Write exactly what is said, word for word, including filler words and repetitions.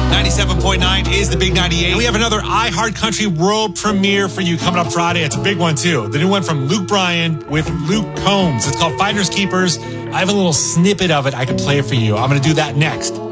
ninety-seven point nine is the Big ninety-eight. And we have another iHeartCountry world premiere for you coming up Friday. It's a big one, too. The new one from Luke Bryan with Luke Combs. It's called Finders Keepers. I have a little snippet of it. I can play it for you. I'm going to do that next.